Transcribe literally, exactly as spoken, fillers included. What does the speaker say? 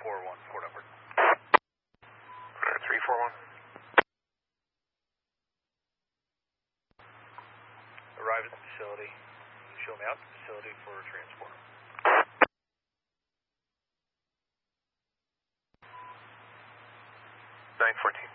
four one, port upward. three four one. Arrive at the facility. Show me out the facility for transport. nine fourteen.